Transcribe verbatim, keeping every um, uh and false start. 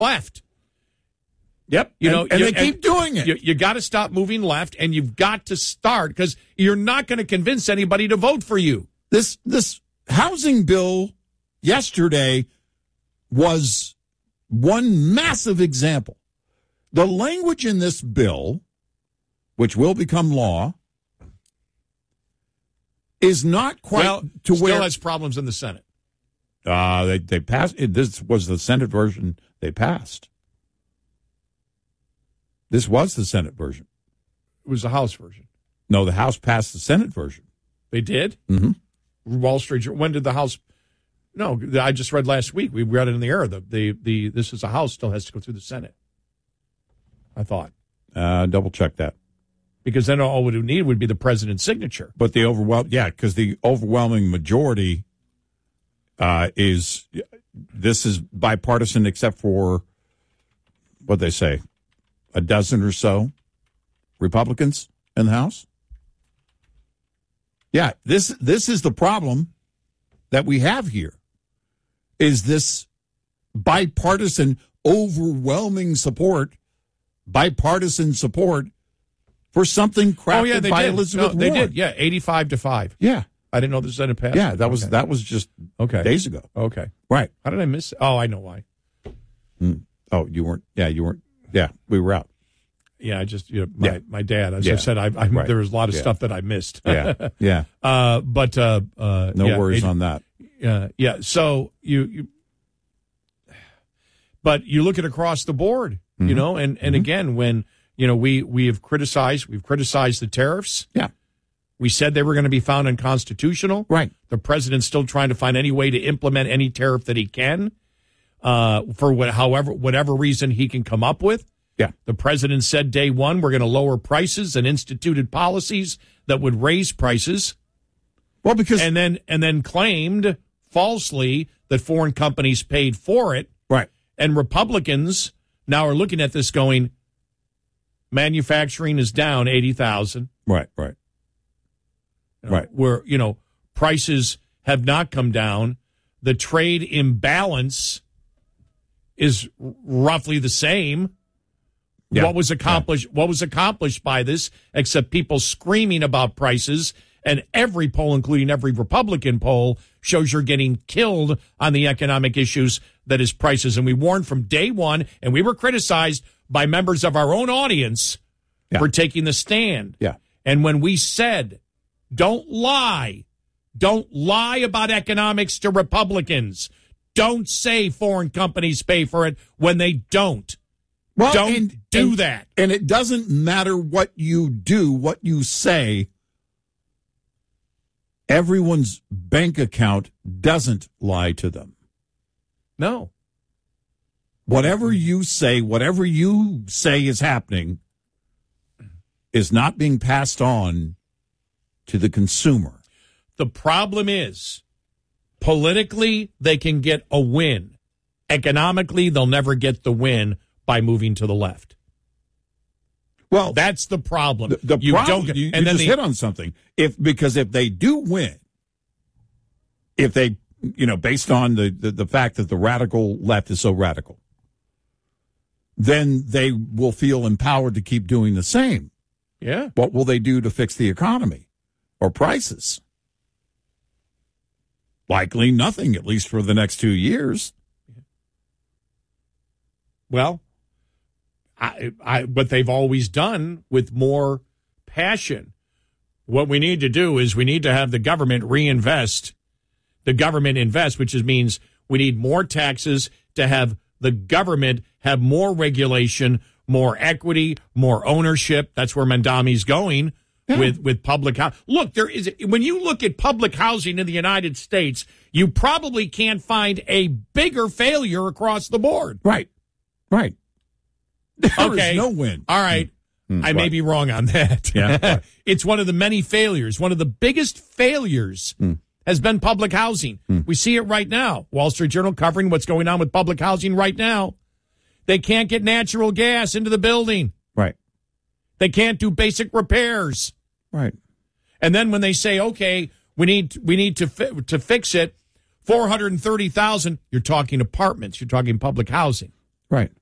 left. Yep. You and, know, and you, they keep and doing it. You, you got to stop moving left, and you've got to start, because you're not going to convince anybody to vote for you. This this housing bill yesterday was one massive example. The language in this bill, which will become law, is not quite well, to still where has problems in the Senate. Uh, they they passed. It, this was the Senate version they passed. This was the Senate version. It was the House version. No, the House passed the Senate version. They did? Mm-hmm. Wall Street Journal. When did the House? No, I just read last week. We read it in the air. The the the this is a House still has to go through the Senate. I thought. Uh, double check that. Because then all we would need would be the president's signature. But the overwhelm, yeah, because the overwhelming majority uh, is this is bipartisan, except for what they say, a dozen or so Republicans in the House. Yeah, this this is the problem that we have here, is this bipartisan, overwhelming support, bipartisan support for something crafted oh, yeah, they by did. Elizabeth no, They Warren. did, yeah, eighty-five to five. Yeah. I didn't know the Senate passed. Yeah, that was okay. that was just okay. days ago. Okay. Right. How did I miss it? Oh, I know why. Mm. Oh, you weren't. Yeah, you weren't. Yeah, we were out. Yeah, I just, you know, my, Yeah. my dad, as Yeah. I said, I, I Right. there was a lot of Yeah. stuff that I missed. Yeah, yeah. uh, but, uh, uh, No yeah, worries it, on that. Uh, yeah, so you, you, but you look at across the board, Mm-hmm. you know, and, and mm-hmm. again, when, you know, we, we have criticized, we've criticized the tariffs. Yeah. We said they were going to be found unconstitutional. Right. The president's still trying to find any way to implement any tariff that he can, uh, for what, however, whatever reason he can come up with. Yeah. The president said day one, we're going to lower prices, and instituted policies that would raise prices. Well, because And then, and then claimed falsely that foreign companies paid for it. right. And Republicans now are looking at this going, manufacturing is down eighty thousand. Right. Right. You know, Right. Where, you know, prices have not come down. The trade imbalance is r- roughly the same. Yeah. What was accomplished? Yeah. What was accomplished by this, except people screaming about prices? And every poll, including every Republican poll, shows you're getting killed on the economic issues that is prices. And we warned from day one, and we were criticized by members of our own audience Yeah. for taking the stand. Yeah. And when we said, don't lie, don't lie about economics to Republicans. Don't say foreign companies pay for it when they don't. Well, Don't and, do and, that. And it doesn't matter what you do, what you say. Everyone's bank account doesn't lie to them. No. Whatever you say, whatever you say is happening is not being passed on to the consumer. The problem is, politically, they can get a win. Economically, they'll never get the win by moving to the left. Well, That's the problem. the, the you problem, don't, you, you and then just the, hit on something. If because if they do win, if they, you know, based on the, the, the fact that the radical left is so radical, then they will feel empowered to keep doing the same. yeah. What will they do to fix the economy or prices? Likely nothing, at least for the next two years. Well, I, I, what they've always done with more passion. What we need to do is we need to have the government reinvest. The government invest, which is, means we need more taxes to have the government have more regulation, more equity, more ownership. That's where Mandami's going Yeah. with, with public housing. Look, there is, when you look at public housing in the United States, you probably can't find a bigger failure across the board. Right. Right. There Okay. is no win. All right. Mm, I may right. be wrong on that. Yeah, right. It's one of the many failures. One of the biggest failures Mm. has been public housing. Mm. We see it right now. Wall Street Journal covering what's going on with public housing right now. They can't get natural gas into the building. Right. They can't do basic repairs. Right. And then when they say, okay, we need we need to fi- to fix it, four hundred thirty thousand, you're talking apartments, you're talking public housing. Right.